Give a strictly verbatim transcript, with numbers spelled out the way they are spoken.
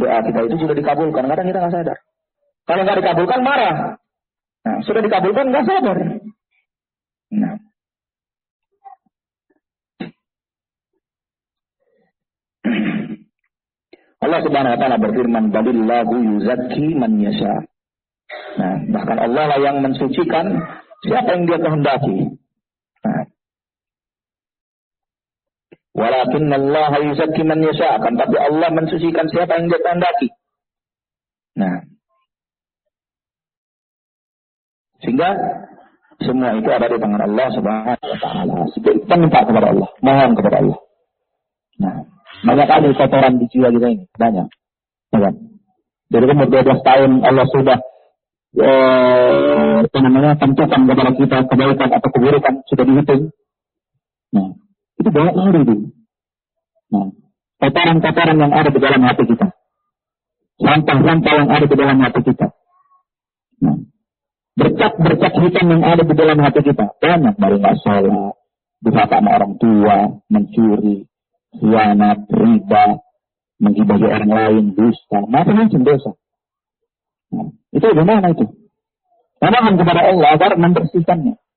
doa kita itu sudah dikabulkan. Kadang kita nggak sadar. Kalau nggak dikabulkan marah. Nah, sudah dikabulkan nggak sadar. Nah. Allah Subhanahu wa taala berfirman, "Balillahu yuzakki man yasha." Nah, bahkan Allah lah yang mensucikan siapa yang Dia kehendaki. Nah. Walakin Allah yuzakki man yasha, akan tapi Allah mensucikan siapa yang Dia kehendaki. Nah. Sehingga semua itu ada di tangan Allah Subhanahu wa taala. Kita minta kepada Allah, mohon kepada Allah. Nah, banyak kali kotoran di jiwa kita ini, banyak. Banyak. Dari umur dua belas tahun Allah sudah eh, apa namanya, tentukan kepada kita kebaikan atau keburukan sudah dihitung. Nah, itu banyak kali itu. Nah, kotoran-kotoran yang ada di dalam hati kita, sampah-sampah yang ada di dalam hati kita. Nah, bercak-bercak hitam yang ada di dalam hati kita banyak, dari nggak sholat, durhaka sama orang tua, mencuri, khianat, riba, menggibahi orang lain, dusta, macam-macam dosa. Nah, itu bagaimana itu? Mohon kepada Allah agar membersihkannya.